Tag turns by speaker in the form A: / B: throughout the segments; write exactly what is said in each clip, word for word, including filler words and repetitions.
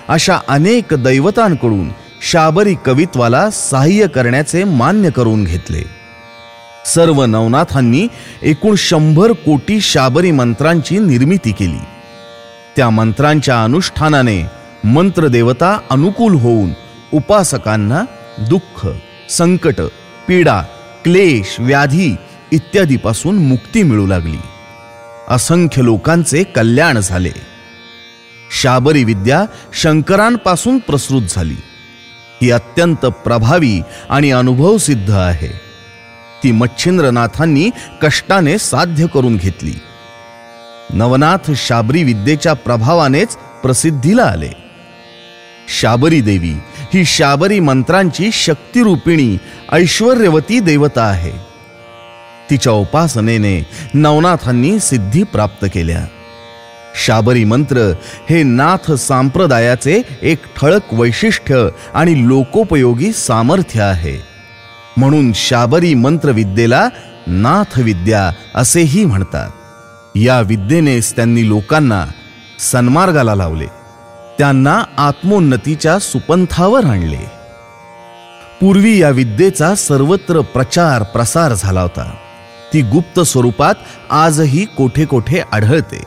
A: अशा अनेक दैवतांकडून शाबरी कवित्वाला सहाय्य करण्याचे मान्य करून घेतले. सर्व नवनाथांनी एकूण शंभर कोटी शाबरी मंत्रांची निर्मिती केली. त्या मंत्रांच्या अनुष्ठानाने मंत्रदेवता अनुकूल होऊन उपासकांना दुःख, संकट, पीडा, क्लेश, व्याधी इत्यादीपासून मुक्ती मिळू लागली. असंख्य लोकांचे कल्याण झाले. शाबरी विद्या शंकरांपासून प्रसृत झाली. ही अत्यंत प्रभावी आणि अनुभवसिद्ध आहे. ती मच्छिंद्रनाथांनी कष्टाने साध्य करून घेतली. नवनाथ शाबरी विद्येच्या प्रभावानेच प्रसिद्धीला आले. शाबरी देवी ही शाबरी मंत्रांची शक्तिरूपिणी ऐश्वर्यवती देवता आहे. तिच्या उपासनेने नवनाथांनी सिद्धी प्राप्त केल्या. शाबरी मंत्र हे नाथ संप्रदायाचे एक ठळक वैशिष्ट्य आणि लोकोपयोगी सामर्थ्य आहे. म्हणून शाबरी मंत्रविद्येला नाथ विद्या असेही म्हणतात. या विद्येनेच त्यांनी लोकांना सन्मार्गाला लावले. त्यांना आत्मोन्नतीच्या सुपंथावर आणले. पूर्वी या विद्येचा सर्वत्र प्रचार प्रसार झाला होता. ती गुप्त स्वरूपात आजही कोठे कोठे आढळते.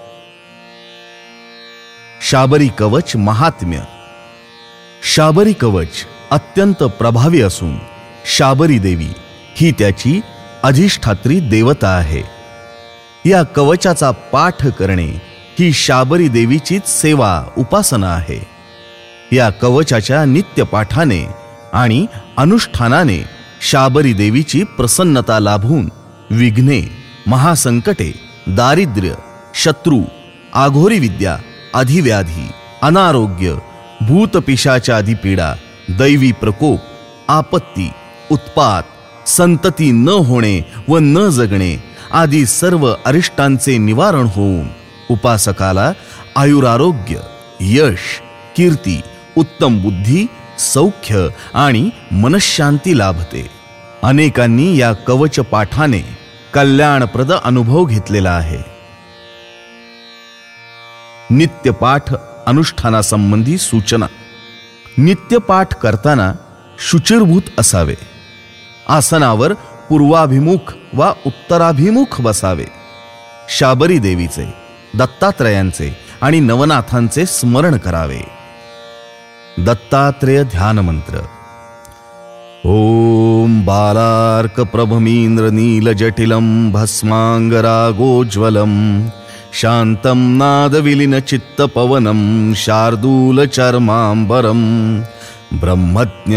A: शाबरी कवच महात्म्य. शाबरी कवच अत्यंत प्रभावी असून शाबरी देवी ही त्याची अधिष्ठात्री देवता आहे. या कवचाचा पाठ करणे ही शाबरी देवीचीच सेवा उपासना आहे. या कवचाच्या नित्य पाठाने आणि अनुष्ठानाने शाबरी देवीची प्रसन्नता लाभून विघ्ने, महासंकटे, दारिद्र्य, शत्रू, आघोरी विद्या, अधिव्याधी, अनारोग्य, भूतपिशाचादी पीडा, दैवी प्रकोप, आपत्ती, उत्पात, संतती न होणे व न जगणे आदी सर्व अरिष्टांचे निवारण होऊन उपासकाला आयुरारोग्य, यश, कीर्ती, उत्तम बुद्धी, सौख्य आणि मनशांती लाभते. अनेकांनी या कवच पाठाने कल्याणप्रद अनुभव घेतलेला आहे. नित्यपाठ अनुष्ठानासंबंधी सूचना. नित्यपाठ करताना शुचिर्भूत असावे. आसनावर पूर्वाभिमुख वा उत्तराभिमुख बसावे. शाबरी देवीचे, दत्तात्रयांचे आणि नवनाथांचे स्मरण करावे. दत्तात्रेय ध्यान मंत्र. ओम बालार्क प्रभमींद्र नील जटिलम भस्मांगरागोज्वलम शांतं नादविलीन चित्त पवनम शार्दूल चर्मांबरम ब्रह्मज्ञ